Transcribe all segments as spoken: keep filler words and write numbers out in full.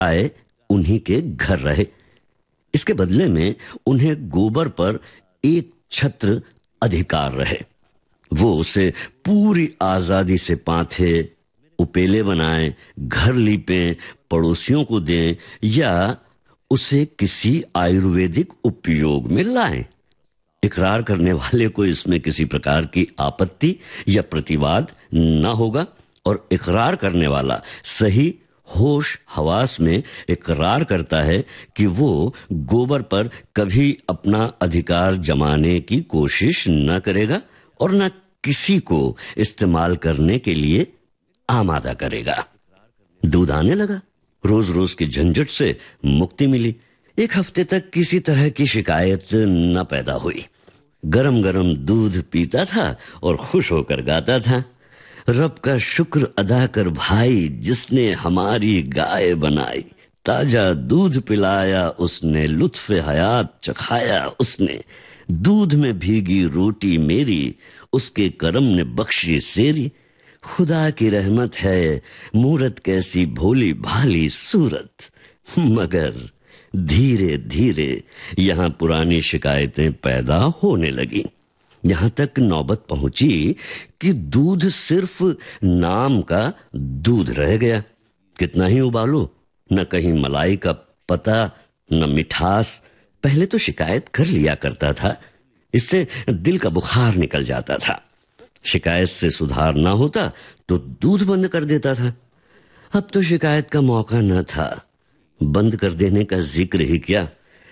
आए उन्हीं के घर रहे। इसके बदले में उन्हें गोबर पर एक छत्र अधिकार रहे। वो उसे पूरी आजादी से पाथे, उपेले बनाएं, घर लीपें, पड़ोसियों को दें या उसे किसी आयुर्वेदिक उपयोग में लाएं। इकरार करने वाले को इसमें किसी प्रकार की आपत्ति या प्रतिवाद न होगा और इकरार करने वाला सही होश हवास में इकरार करता है कि वो गोबर पर कभी अपना अधिकार जमाने की कोशिश न करेगा और न किसी को इस्तेमाल करने के लिए आमादा करेगा। दूध आने लगा। रोज रोज की झंझट से मुक्ति मिली। एक हफ्ते तक किसी तरह की शिकायत न पैदा हुई। गरम गरम दूध पीता था और खुश होकर गाता था, रब का शुक्र अदा कर भाई जिसने हमारी गाय बनाई, ताजा दूध पिलाया उसने, लुत्फ़े हयात चखाया उसने, दूध में भीगी रोटी मेरी, उसके करम ने बख्शी सेरी, खुदा की रहमत है मूरत कैसी भोली भाली सूरत। मगर धीरे धीरे यहाँ पुरानी शिकायतें पैदा होने लगी। यहाँ तक नौबत पहुंची कि दूध सिर्फ नाम का दूध रह गया। कितना ही उबालो, न कहीं मलाई का पता, न मिठास। पहले तो शिकायत कर लिया करता था, इससे दिल का बुखार निकल जाता था। शिकायत से सुधार ना होता तो दूध बंद कर देता था। अब तो शिकायत का मौका न था, बंद कर देने का जिक्र ही क्या।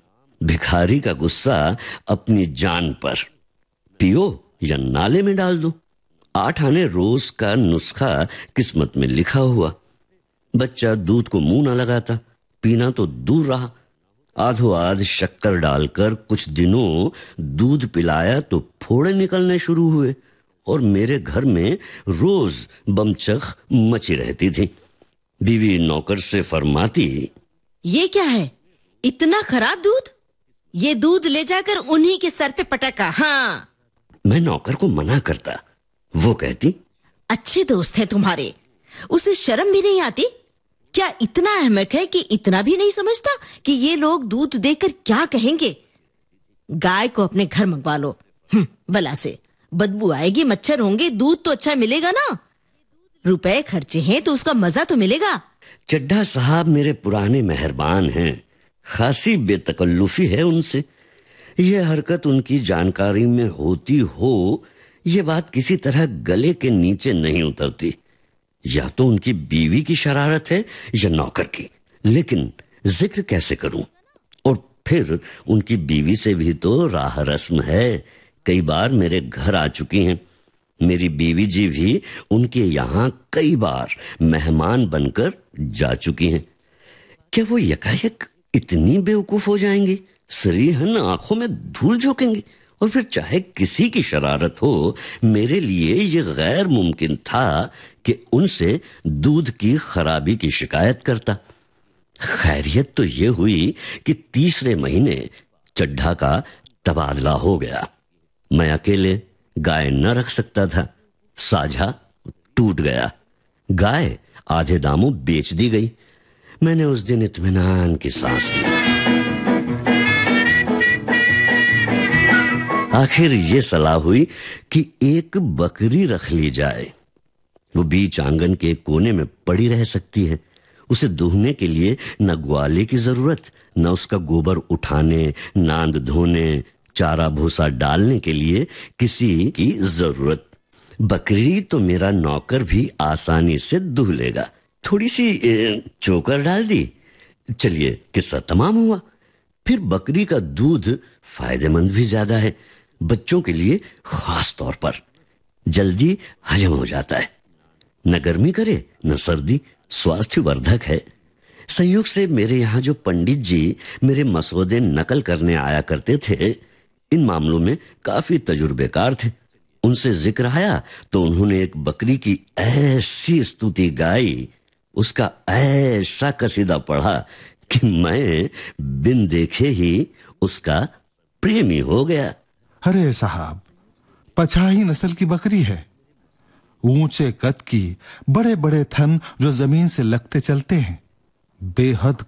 भिखारी का गुस्सा अपनी जान पर, पियो या नाले में डाल दो। आठ आने रोज का नुस्खा किस्मत में लिखा हुआ। बच्चा दूध को मुंह न लगाता, पीना तो दूर रहा। आधो आध शक्कर डालकर कुछ दिनों दूध पिलाया तो फोड़े निकलने शुरू हुए और मेरे घर में रोज बमचख मची रहती थी। बीवी नौकर से फरमाती, ये क्या है, इतना खराब दूध? ये दूध ले जाकर उन्हीं के सर पे पटका। हाँ। मैं नौकर को मना करता। वो कहती, अच्छे दोस्त हैं तुम्हारे, उसे शर्म भी नहीं आती? क्या इतना अहमक है कि इतना भी नहीं समझता कि ये लोग दूध देकर क्या कहेंगे? गाय को अपने घर मंगवा लो। भला से बदबू आएगी, मच्छर होंगे, दूध तो अच्छा मिलेगा ना। रुपए खर्चे हैं तो उसका मजा तो मिलेगा। चड्ढा साहब मेरे पुराने मेहरबान हैं, खासी बेतकल्लुफी है उनसे। यह हरकत उनकी जानकारी में होती हो, यह बात किसी तरह गले के नीचे नहीं उतरती। या तो उनकी बीवी की शरारत है या नौकर की, लेकिन जिक्र कैसे करूं? और फिर उनकी बीवी से भी तो राह रस्म है, कई बार मेरे घर आ चुकी हैं। मेरी बीवी जी भी उनके यहाँ कई बार मेहमान बनकर जा चुकी हैं। क्या वो यकायक इतनी बेवकूफ हो जाएंगी, सरीहन आंखों में धूल झोंकेंगी? और फिर चाहे किसी की शरारत हो, मेरे लिए यह गैर मुमकिन था कि उनसे दूध की खराबी की शिकायत करता। खैरियत तो ये हुई कि तीसरे महीने चड्ढा का तबादला हो गया। मैं अकेले गाय न रख सकता था, साझा टूट गया। गाय आधे दामों बेच दी गई। मैंने उस दिन इत्मीनान की सांस ली। आखिर ये सलाह हुई कि एक बकरी रख ली जाए। वो बीच आंगन के कोने में पड़ी रह सकती है। उसे दूहने के लिए न ग्वाले की जरूरत, न उसका गोबर उठाने, नांद धोने, चारा भूसा डालने के लिए किसी की जरूरत। बकरी तो मेरा नौकर भी आसानी से दूह लेगा। थोड़ी सी चोकर डाल दी, चलिए किस्सा तमाम हुआ। फिर बकरी का दूध फायदेमंद भी ज्यादा है, बच्चों के लिए खास तौर पर। जल्दी हजम हो जाता है, न गर्मी करे न सर्दी, स्वास्थ्य वर्धक है। संयोग से मेरे यहाँ जो पंडित जी मेरे मसौदे नकल करने आया करते थे, इन मामलों में काफी तजुर्बेकार थे। उनसे जिक्र आया तो उन्होंने एक बकरी की ऐसी स्तुति गाई, उसका ऐसा कसीदा पढ़ा कि मैं बिन देखे ही उसका प्रेमी हो गया। अरे साहब, पछाही नस्ल की बकरी है, ऊंचे कद की, बड़े बड़े थन जो जमीन से लगते चलते हैं, बेहद